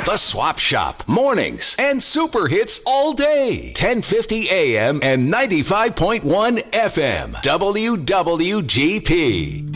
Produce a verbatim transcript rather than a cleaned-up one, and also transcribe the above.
The Swap Shop, mornings and super hits all day. ten fifty A M and ninety-five point one F M. W W G P.